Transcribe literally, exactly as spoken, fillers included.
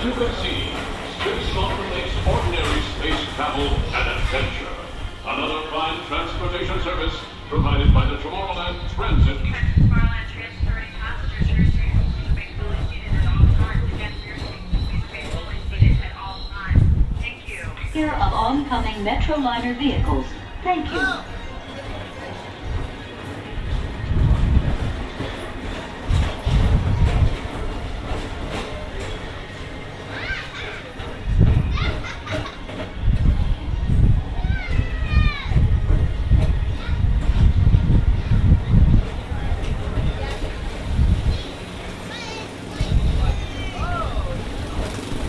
As you can see, Spacewalk relates ordinary space travel and adventure. Another prime transportation service provided by the Tomorrowland Transit. Tomorrowland Transit thirty passengers to your seat. Remain fully seated at all times. Again, for your seat, please remain fully seated at all times. Thank you. Here of oncoming Metroliner vehicles. Thank you.